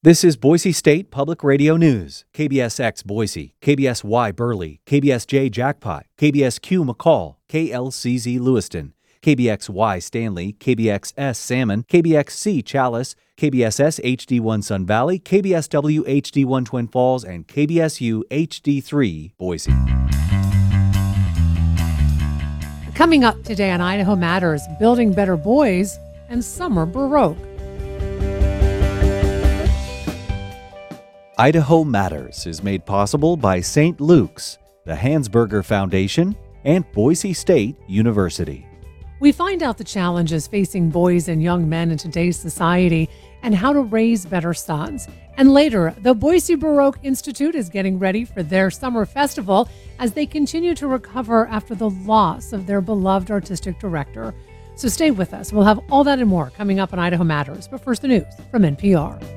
This is Boise State Public Radio News. KBSX Boise, KBSY Burley, KBSJ Jackpot, KBSQ McCall, KLCZ Lewiston, KBXY Stanley, KBXS Salmon, KBXC Chalice, KBSS HD1 Sun Valley, KBSW HD1 Twin Falls, and KBSU HD3 Boise. Coming up today on Idaho Matters, building better boys and summer Baroque. Idaho Matters is made possible by St. Luke's, the Hansberger Foundation, and Boise State University. We find out the challenges facing boys and young men in today's society and how to raise better sons. And later, the Boise Baroque Institute is getting ready for their summer festival as they continue to recover after the loss of their beloved artistic director. So stay with us. We'll have all that and more coming up on Idaho Matters. But first, the news from NPR.